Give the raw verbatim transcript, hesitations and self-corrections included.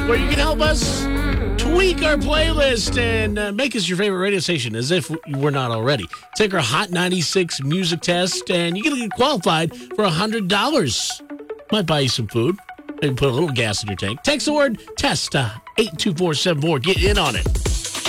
where you can help us tweak our playlist and uh, make us your favorite radio station as if we're not already. Take our Hot ninety-six music test, and you're going to get qualified for one hundred dollars. Might buy you some food. Maybe put a little gas in your tank. Text the word TEST to eight two four seven four. Get in on it.